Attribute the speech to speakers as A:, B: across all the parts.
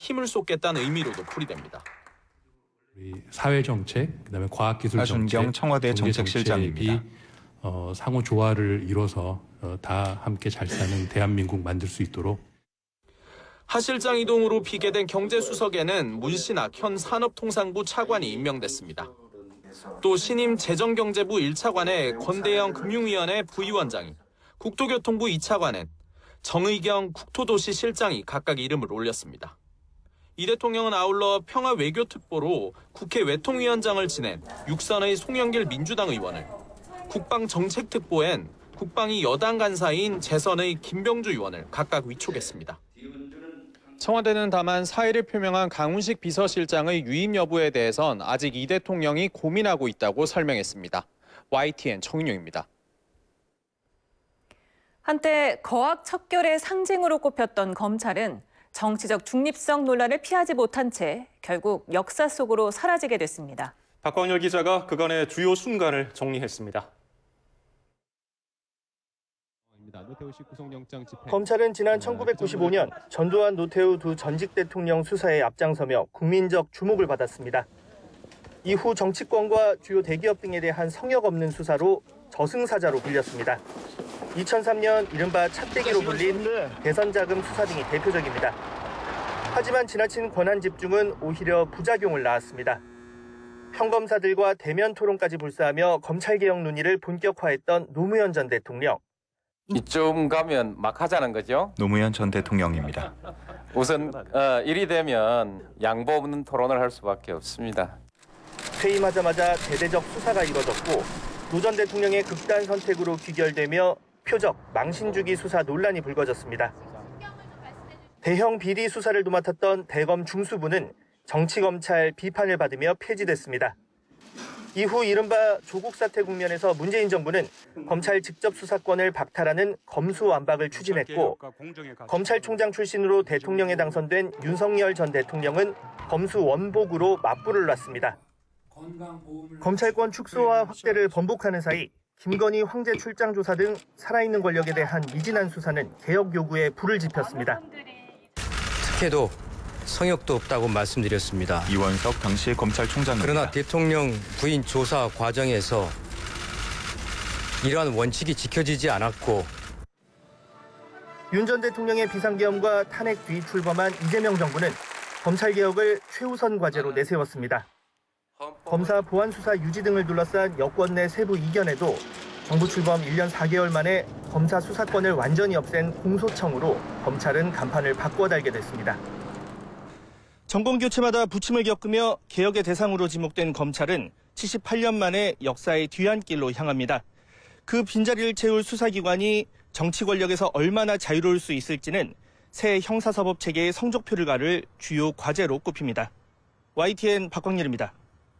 A: 힘을 쏟겠다는 의미로도 풀이됩니다.
B: 우리 사회정책, 그다음에 과학기술
C: 하준경
B: 정책,
C: 청와대 정책실장입니다.
B: 상호 조화를 이뤄서 다 함께 잘 사는 대한민국 만들 수 있도록.
A: 하 실장 이동으로 비계된 경제수석에는 문신학 현 산업통상부 차관이 임명됐습니다. 또 신임 재정경제부 1차관에 권대영 금융위원회 부위원장이, 국토교통부 2차관엔 정의경 국토도시실장이 각각 이름을 올렸습니다. 이 대통령은 아울러 평화외교특보로 국회 외통위원장을 지낸 육선의 송영길 민주당 의원을, 국방정책특보엔 국방위 여당 간사인 재선의 김병주 의원을 각각 위촉했습니다. 청와대는 다만 사의를 표명한 강훈식 비서실장의 유임 여부에 대해선 아직 이 대통령이 고민하고 있다고 설명했습니다. YTN 정인용입니다.
D: 한때 거악 척결의 상징으로 꼽혔던 검찰은 정치적 중립성 논란을 피하지 못한 채 결국 역사 속으로 사라지게 됐습니다.
E: 박광열 기자가 그간의 주요 순간을 정리했습니다.
F: 검찰은 지난 1995년 전두환, 노태우 두 전직 대통령 수사에 앞장서며 국민적 주목을 받았습니다. 이후 정치권과 주요 대기업 등에 대한 성역 없는 수사로 저승사자로 불렸습니다. 2003년 이른바 찻대기로 불린 대선 자금 수사 등이 대표적입니다. 하지만 지나친 권한 집중은 오히려 부작용을 낳았습니다. 평검사들과 대면 토론까지 불사하며 검찰개혁 논의를 본격화했던 노무현 전 대통령.
G: 이쯤 가면 막 하자는 거죠.
C: 노무현 전 대통령입니다.
G: 우선 일이 되면 양보 없는 토론을 할 수밖에 없습니다.
F: 퇴임하자마자 대대적 수사가 이뤄졌고 노 전 대통령의 극단 선택으로 귀결되며 표적, 망신주기 수사 논란이 불거졌습니다. 대형 비리 수사를 도맡았던 대검 중수부는 정치검찰 비판을 받으며 폐지됐습니다. 이후 이른바 조국 사태 국면에서 문재인 정부는 검찰 직접 수사권을 박탈하는 검수완박을 추진했고, 검찰총장 출신으로 대통령에 당선된 윤석열 전 대통령은 검수원복으로 맞불을 놨습니다. 검찰권 축소와 확대를 번복하는 사이 김건희 황제 출장 조사 등 살아있는 권력에 대한 미진한 수사는 개혁 요구에 불을 지폈습니다.
H: 특혜도 성역도 없다고 말씀드렸습니다.
C: 이원석 당시 검찰총장입니다.
H: 그러나 대통령 부인 조사 과정에서 이러한 원칙이 지켜지지 않았고
F: 윤 전 대통령의 비상계엄과 탄핵 뒤 출범한 이재명 정부는 검찰개혁을 최우선 과제로 내세웠습니다. 검사 보안수사 유지 등을 둘러싼 여권 내 세부 이견에도 정부 출범 1년 4개월 만에 검사 수사권을 완전히 없앤 공소청으로 검찰은 간판을 바꿔 달게 됐습니다. 정권 교체마다 부침을 겪으며 개혁의 대상으로 지목된 검찰은 78년 만에 역사의 뒤안길로 향합니다. 그 빈자리를 채울 수사기관이 정치 권력에서 얼마나 자유로울 수 있을지는 새 형사사법 체계의 성적표를 가를 주요 과제로 꼽힙니다. YTN 박광렬입니다.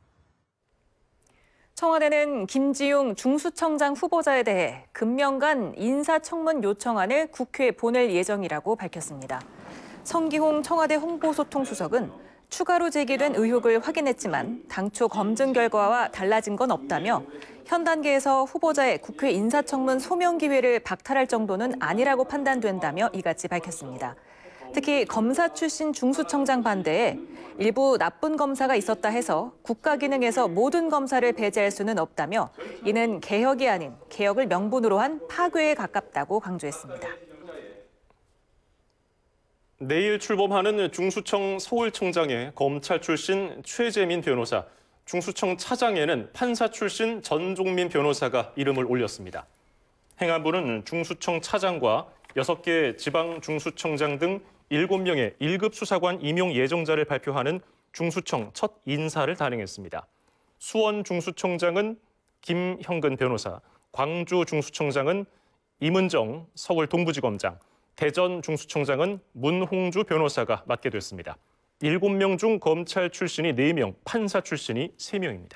D: 청와대는 김지웅 중수청장 후보자에 대해 금년간 인사청문 요청안을 국회에 보낼 예정이라고 밝혔습니다. 성기홍 청와대 홍보소통수석은 추가로 제기된 의혹을 확인했지만 당초 검증 결과와 달라진 건 없다며 현 단계에서 후보자의 국회 인사청문 소명 기회를 박탈할 정도는 아니라고 판단된다며 이같이 밝혔습니다. 특히 검사 출신 중수청장 반대에 일부 나쁜 검사가 있었다 해서 국가 기능에서 모든 검사를 배제할 수는 없다며 이는 개혁이 아닌 개혁을 명분으로 한 파괴에 가깝다고 강조했습니다.
E: 내일 출범하는 중수청 서울청장에 검찰 출신 최재민 변호사, 중수청 차장에는 판사 출신 전종민 변호사가 이름을 올렸습니다. 행안부는 중수청 차장과 6개 지방 중수청장 등 7명의 1급 수사관 임용 예정자를 발표하는 중수청 첫 인사를 단행했습니다. 수원 중수청장은 김형근 변호사, 광주 중수청장은 임은정 서울 동부지검장, 대전 중수청장은 문홍주 변호사가 맡게 됐습니다. 7명 중 검찰 출신이 4명, 판사 출신이 3명입니다.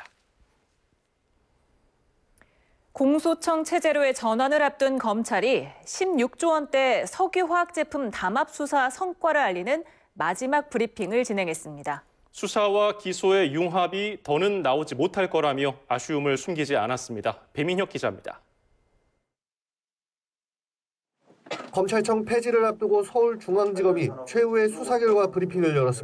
D: 공소청 체제로의 전환을 앞둔 검찰이 16조 원대 석유화학 제품 담합 수사 성과를 알리는 마지막 브리핑을 진행했습니다.
E: 수사와 기소의 융합이 더는 나오지 못할 거라며 아쉬움을 숨기지 않았습니다. 배민혁 기자입니다.
I: 검찰청 폐지를 앞두고 서울중앙지검이 최후의 수사 결과 브리핑을 열었습니다.